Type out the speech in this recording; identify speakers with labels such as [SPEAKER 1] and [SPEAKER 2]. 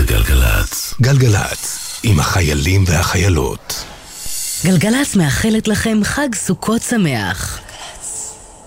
[SPEAKER 1] גלגלצ. גלגלצ, עם החיילים והחיילות.
[SPEAKER 2] גלגלצ מאחלת לכם חג סוכות שמח.